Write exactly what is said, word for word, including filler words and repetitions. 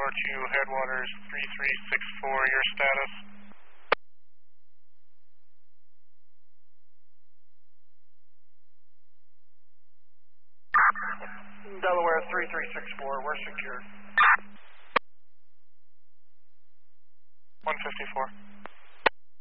Delaware two, Headwaters three three six four, your status? Delaware three three six four, we're secure. one fifty-four.